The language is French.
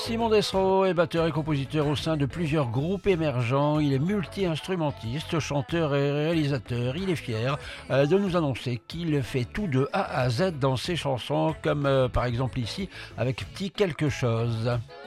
Simon Dessereau est batteur et compositeur au sein de plusieurs groupes émergents. Il est multi-instrumentiste, chanteur et réalisateur. Il est fier de nous annoncer qu'il fait tout de A à Z dans ses chansons, comme par exemple ici avec Petit quelque chose.